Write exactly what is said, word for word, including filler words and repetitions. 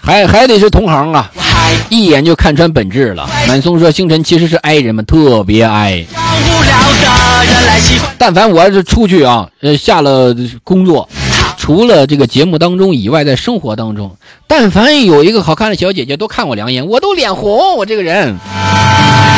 还还得是同行啊，一眼就看穿本质了。满松说星辰其实是 I 人们，特别 I。但凡我要是出去啊，呃，下了工作，除了这个节目当中以外，在生活当中，但凡有一个好看的小姐姐，都看我两眼，我都脸红。我这个人。